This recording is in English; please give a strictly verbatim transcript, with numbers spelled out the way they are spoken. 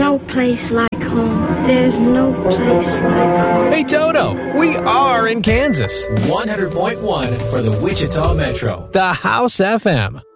no place like home. There's no place like home. Hey, Toto, we are in Kansas. one hundred point one for the Wichita Metro. The House F M.